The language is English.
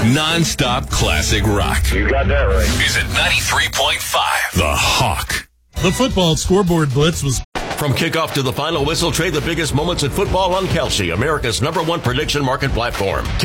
Non-stop classic rock. You got that right. Is at 93.5. The Hawk. The football scoreboard blitz was... From kickoff to the final whistle, trade the biggest moments in football on Kelsey, America's #1 prediction market platform.